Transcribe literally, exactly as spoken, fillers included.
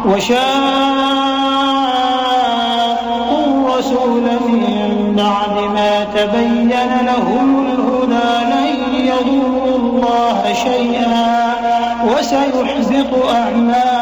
وشاقوا الرسول من بعد ما تبين لهم الهدى لن يضروا الله شيئا وسيحبط أعمالهم.